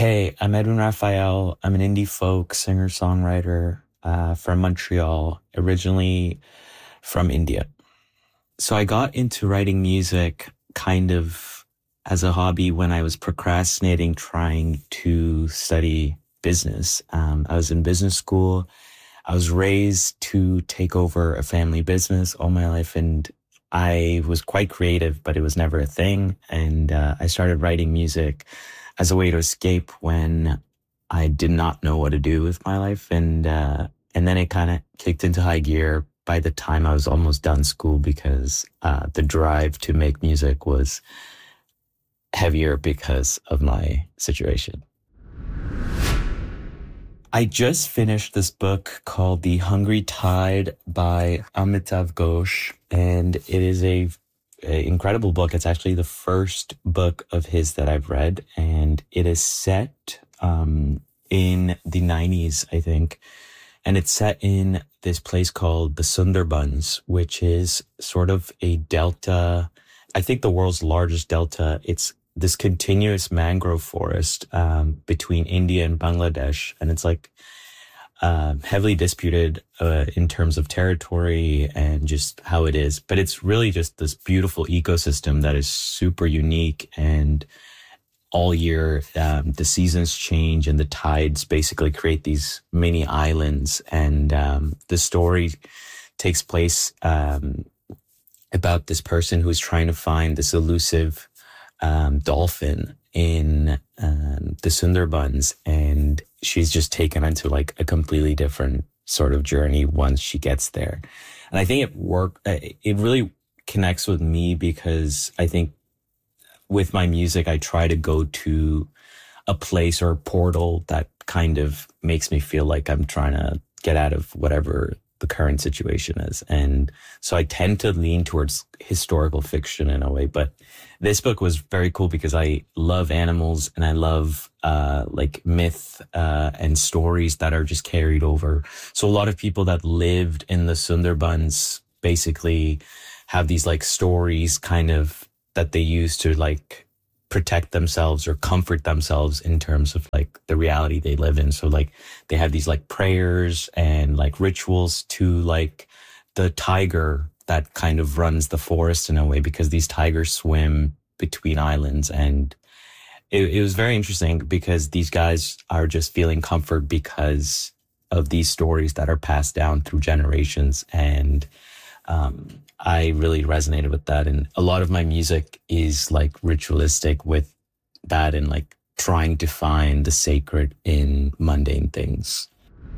Hey, I'm Edwin Raphael. I'm an indie folk singer-songwriter from Montreal, originally from India. So I got into writing music kind of as a hobby when I was procrastinating trying to study business. I was in business school. I was raised to take over a family business all my life, and I was quite creative, but it was never a thing. And I started writing music as a way to escape when I did not know what to do with my life. And then it kind of kicked into high gear by the time I was almost done school because the drive to make music was heavier because of my situation. I just finished this book called The Hungry Tide by Amitav Ghosh, and it is a incredible book. It's actually the first book of his that I've read, and it is set in the 90s, I think. And it's set in this place called the Sundarbans, which is sort of a delta, I think the world's largest delta. It's this continuous mangrove forest between India and Bangladesh. And it's like heavily disputed in terms of territory and just how it is. But it's really just this beautiful ecosystem that is super unique. And all year, the seasons change and the tides basically create these mini islands. And the story takes place about this person who's trying to find this elusive dolphin in the Sundarbans, and she's just taken into like a completely different sort of journey once she gets there. And I think it really connects with me because I think with my music, I try to go to a place or a portal that kind of makes me feel like I'm trying to get out of whatever the current situation is. And so I tend to lean towards historical fiction in a way. But this book was very cool because I love animals and I love like myth and stories that are just carried over. So a lot of people that lived in the Sundarbans basically have these like stories kind of that they use to like protect themselves or comfort themselves in terms of like the reality they live in. So like they have these like prayers and like rituals to like the tiger that kind of runs the forest in a way, because these tigers swim between islands. And it was very interesting because these guys are just feeling comfort because of these stories that are passed down through generations. And I really resonated with that. And a lot of my music is like ritualistic with that and like trying to find the sacred in mundane things.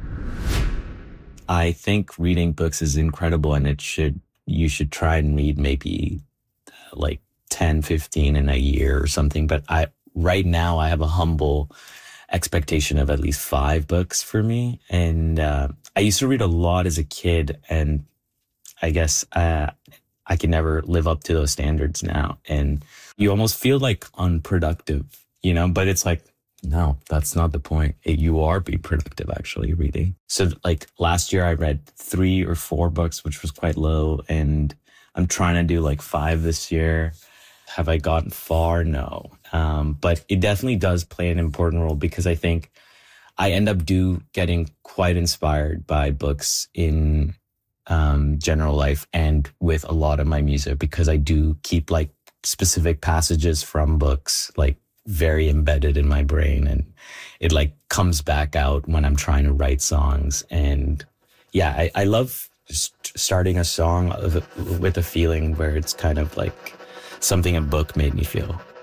I think reading books is incredible, and you should try and read maybe like 10, 15 in a year or something. But right now I have a humble expectation of at least 5 books for me. And I used to read a lot as a kid, and I guess I can never live up to those standards now. And you almost feel like unproductive, but it's like, no, that's not the point. You are being productive actually reading. So like last year I read 3 or 4 books, which was quite low. And I'm trying to do like 5 this year. Have I gotten far? No. But it definitely does play an important role because I think I end up getting quite inspired by books in general life and with a lot of my music, because I do keep like specific passages from books like very embedded in my brain, and it like comes back out when I'm trying to write songs. And yeah, I love starting a song with a feeling where it's kind of like something a book made me feel.